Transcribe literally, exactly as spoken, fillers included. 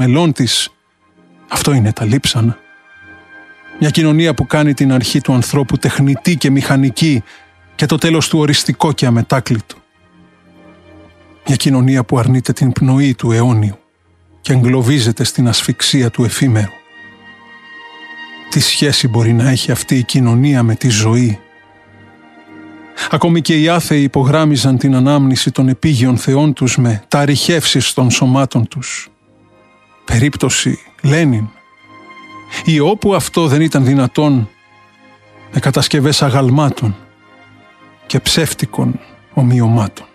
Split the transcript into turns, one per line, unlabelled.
μελών της, αυτό είναι τα λείψανα. Μια κοινωνία που κάνει την αρχή του ανθρώπου τεχνητή και μηχανική και το τέλος του οριστικό και αμετάκλητο. Μια κοινωνία που αρνείται την πνοή του αιώνιου και εγκλωβίζεται στην ασφυξία του εφήμερου. Τι σχέση μπορεί να έχει αυτή η κοινωνία με τη ζωή? Ακόμη και οι άθεοι υπογράμμιζαν την ανάμνηση των επίγειων θεών τους με τα ρηχεύσεις των σωμάτων τους. Περίπτωση Λένιν. Ή όπου αυτό δεν ήταν δυνατόν, με κατασκευές αγαλμάτων και ψεύτικων ομοιωμάτων.